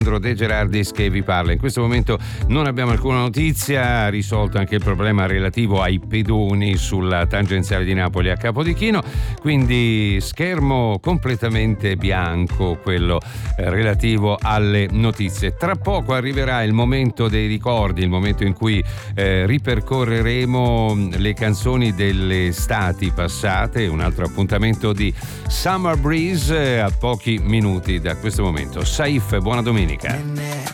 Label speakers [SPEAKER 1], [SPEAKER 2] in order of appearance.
[SPEAKER 1] De Gerardis che vi parla. In questo momento non abbiamo alcuna notizia, risolto anche il problema relativo ai pedoni sulla tangenziale di Napoli a Capodichino, quindi schermo completamente bianco, quello relativo alle notizie. Tra poco arriverà il momento dei ricordi, il momento in cui ripercorreremo le canzoni delle estati passate, un altro appuntamento di Summer Breeze a pochi minuti da questo momento. Saif, buona domenica.